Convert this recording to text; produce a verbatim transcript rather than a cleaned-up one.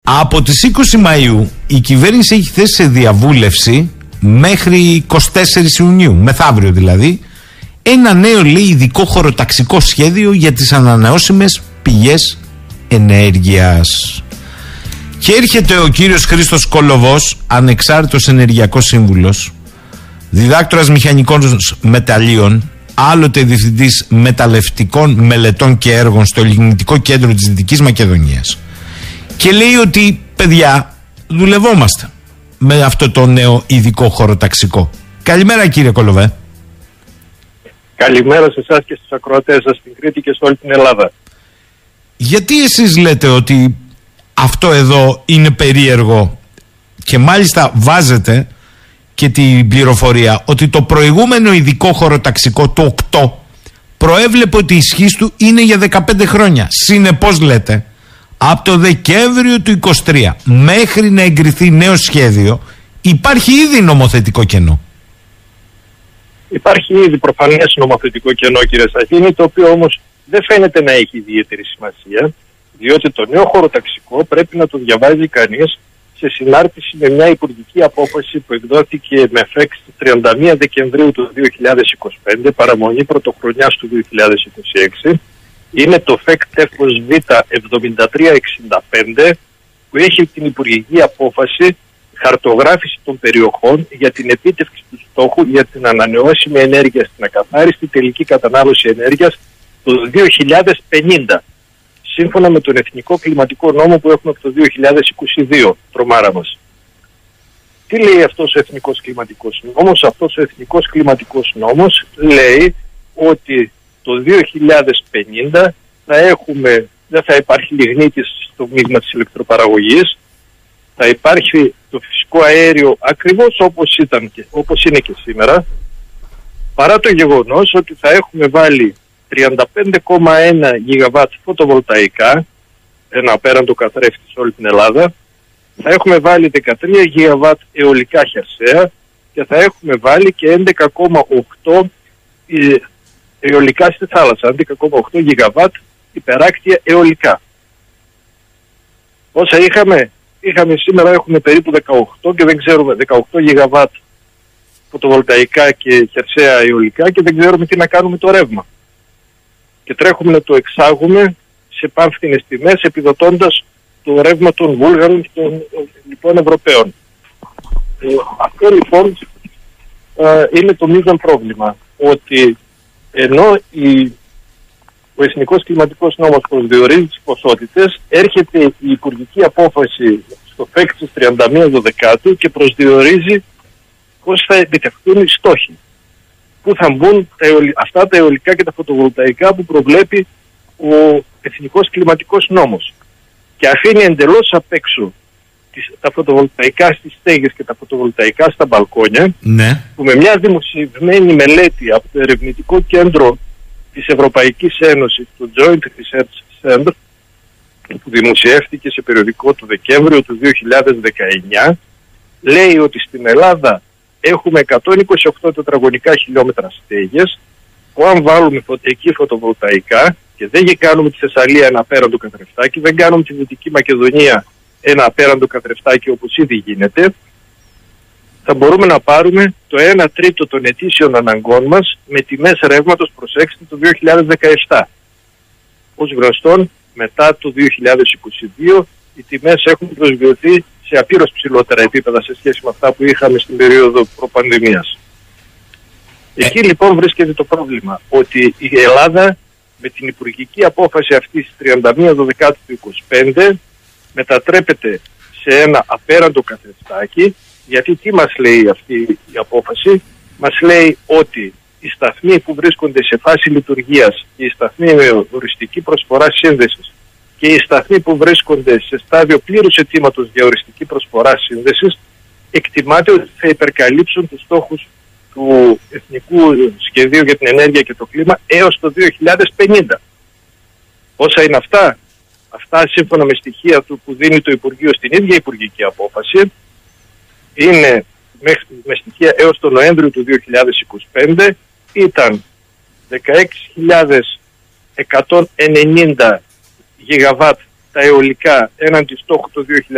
Από τις είκοσι Μαΐου η κυβέρνηση έχει θέσει σε διαβούλευση μέχρι εικοστή τέταρτη Ιουνίου, μεθαύριο δηλαδή, ένα νέο, λέει, ειδικό χωροταξικό σχέδιο για τις ανανεώσιμες πηγές ενέργειας. Και έρχεται ο κύριος Χρήστος Κολοβός, ανεξάρτητος ενεργειακός σύμβουλος, διδάκτορας μηχανικών μεταλλίων, άλλοτε διευθυντής μεταλλευτικών μελετών και έργων στο Ελληνικό Κέντρο της Δυτικής Μακεδονίας, και λέει ότι, παιδιά, δουλευόμαστε με αυτό το νέο ειδικό χωροταξικό. Καλημέρα, κύριε Κολοβέ. Καλημέρα σε εσάς και στους ακροατές σας στην Κρήτη και σε όλη την Ελλάδα. Γιατί εσείς λέτε ότι αυτό εδώ είναι περίεργο και μάλιστα βάζετε και την πληροφορία ότι το προηγούμενο ειδικό χωροταξικό, το οκτώ, προέβλεπε ότι η ισχύς του είναι για δεκαπέντε χρόνια. Συνεπώς, λέτε, από το Δεκέμβριο του είκοσι τρία μέχρι να εγκριθεί νέο σχέδιο υπάρχει ήδη νομοθετικό κενό. Υπάρχει ήδη προφανές νομοθετικό κενό, κύριε Σαχίνη, το οποίο όμως δεν φαίνεται να έχει ιδιαίτερη σημασία, διότι το νέο χωροταξικό πρέπει να το διαβάζει κανείς σε συνάρτηση με μια υπουργική απόφαση που εκδόθηκε με εφέκ στις τριάντα μία Δεκεμβρίου του δύο χιλιάδες είκοσι πέντε, παραμονή πρωτοχρονιάς του δύο χιλιάδες είκοσι έξι. Είναι το εφέκ τέφος Β εβδομήντα τρία εξήντα πέντε, που έχει την υπουργική απόφαση χαρτογράφηση των περιοχών για την επίτευξη του στόχου για την ανανεώσιμη ενέργεια στην ακαθάριστη τελική κατανάλωση ενέργειας το δύο χιλιάδες πενήντα, σύμφωνα με τον Εθνικό Κλιματικό Νόμο που έχουμε από το δύο χιλιάδες είκοσι δύο, τρομάρα μας. Τι λέει αυτός ο Εθνικός Κλιματικός Νόμος? Αυτός ο Εθνικός Κλιματικός Νόμος λέει ότι το δύο χιλιάδες πενήντα θα έχουμε, δεν θα υπάρχει λιγνίτης στο μείγμα της ηλεκτροπαραγωγής, θα υπάρχει το φυσικό αέριο ακριβώς όπως, ήταν και, όπως είναι και σήμερα, παρά το γεγονός ότι θα έχουμε βάλει τριάντα πέντε κόμμα ένα γιγαβάτ φωτοβολταϊκά, ένα απέραντο καθρέφτη σε όλη την Ελλάδα, θα έχουμε βάλει δεκατρία γιγαβάτ αιωλικά χερσαία και θα έχουμε βάλει και έντεκα κόμμα οκτώ αιωλικά στη θάλασσα, έντεκα κόμμα οκτώ γιγαβάτ υπεράκτια αιωλικά. Όσα είχαμε, είχαμε σήμερα έχουμε περίπου δεκαοκτώ και δεν ξέρουμε, δεκαοκτώ γιγαβάτ φωτοβολταϊκά και χερσαία αιωλικά και δεν ξέρουμε τι να κάνουμε το ρεύμα. Και τρέχουμε να το εξάγουμε σε πανφθηνές τιμές, επιδοτώντας το ρεύμα των Βούλγαρων και των λοιπόν Ευρωπαίων. Ε, αυτό λοιπόν ε, είναι το μείζον πρόβλημα, ότι ενώ η, ο Εθνικός Κλιματικός Νόμος προσδιορίζει τις ποσότητες, έρχεται η υπουργική απόφαση στο εφέκ της τριάντα μία Δεκεμβρίου και προσδιορίζει πώς θα επιτευχθούν οι στόχοι. Πού θα μπουν τα αιωλ... αυτά τα αιωλικά και τα φωτοβολταϊκά που προβλέπει ο Εθνικός Κλιματικός Νόμος. Και αφήνει εντελώς απ' έξω τις... τα φωτοβολταϊκά στις στέγες και τα φωτοβολταϊκά στα μπαλκόνια, ναι, που με μια δημοσιευμένη μελέτη από το Ερευνητικό Κέντρο της Ευρωπαϊκής Ένωσης, το Joint Research Center, που δημοσιεύτηκε σε περιοδικό το Δεκέμβριο του δύο χιλιάδες δεκαεννιά, λέει ότι στην Ελλάδα έχουμε εκατόν είκοσι οκτώ τετραγωνικά χιλιόμετρα στέγες, που αν βάλουμε εκεί φωτοβολταϊκά και δεν κάνουμε τη Θεσσαλία ένα απέραντο καθρεφτάκι, δεν κάνουμε τη Δυτική Μακεδονία ένα απέραντο καθρεφτάκι όπως ήδη γίνεται, θα μπορούμε να πάρουμε το ένα τρίτο των ετήσιων αναγκών μας με τιμές ρεύματος, προσέξτε, το δύο χιλιάδες δεκαεπτά. Ως γνωστόν, μετά το δύο χιλιάδες είκοσι δύο οι τιμές έχουν προσγειωθεί σε απείρως ψηλότερα επίπεδα σε σχέση με αυτά που είχαμε στην περίοδο προπανδημίας. Εκεί λοιπόν βρίσκεται το πρόβλημα, ότι η Ελλάδα με την υπουργική απόφαση αυτή της τριάντα μία Δεκεμβρίου του είκοσι πέντε μετατρέπεται σε ένα απέραντο καθρεφτάκι, γιατί τι μας λέει αυτή η απόφαση? Μας λέει ότι οι σταθμοί που βρίσκονται σε φάση λειτουργίας και οι σταθμοί με οριστική προσφορά σύνδεσης και οι σταθμοί που βρίσκονται σε στάδιο πλήρους αιτήματος για οριστική προσφορά σύνδεσης, εκτιμάται ότι θα υπερκαλύψουν τους στόχους του Εθνικού Σχεδίου για την Ενέργεια και το Κλίμα έως το δύο χιλιάδες πενήντα. Πόσα είναι αυτά? Αυτά σύμφωνα με στοιχεία του που δίνει το Υπουργείο στην ίδια υπουργική απόφαση, είναι με στοιχεία έως τον Νοέμβριο του δύο χιλιάδες είκοσι πέντε, ήταν δεκαέξι χιλιάδες εκατόν ενενήντα γιγαβάτ τα αιωλικά έναντι στόχου το δύο χιλιάδες